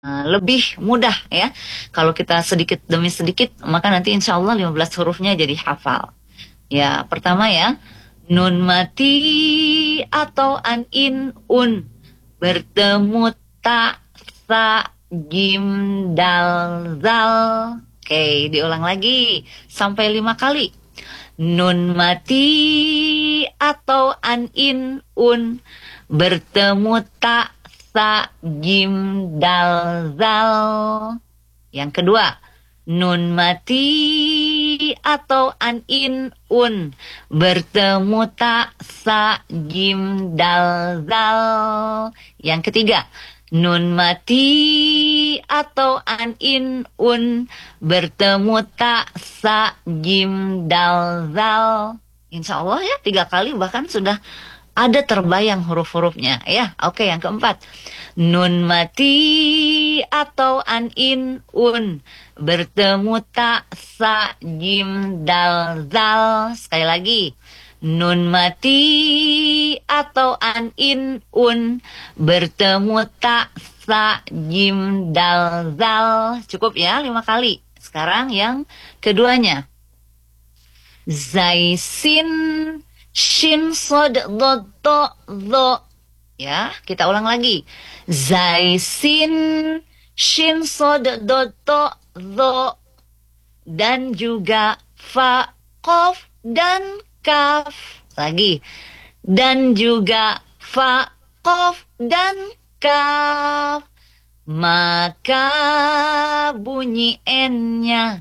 lebih mudah ya. Kalau kita sedikit demi sedikit, maka nanti insya Allah 15 hurufnya jadi hafal. Ya, pertama ya, nun mati atau an in un bertemu ta sa jim dal zal. Oke, diulang lagi sampai 5 kali. Nun mati atau an in un bertemu ta sa jim dal zal. Yang kedua, nun mati atau an in un bertemu ta sa jim dal zal. Yang ketiga, nun mati atau an in un bertemu ta sa jim dal zal. Insya Allah ya 3 kali bahkan sudah ada terbayang huruf-hurufnya ya. Oke, yang keempat, nun mati atau an in un bertemu ta sa jim dal zal. Sekali lagi, nun mati atau an in un bertemu ta sa jim dal zal. Cukup ya 5 kali. Sekarang yang keduanya, zai sin shin sod dot to zo. Ya, kita ulang lagi. Zai sin shin sod dot to zo. Dan juga fa kof dan kaf. Lagi. Dan juga fa kof dan kaf. Maka bunyi n-nya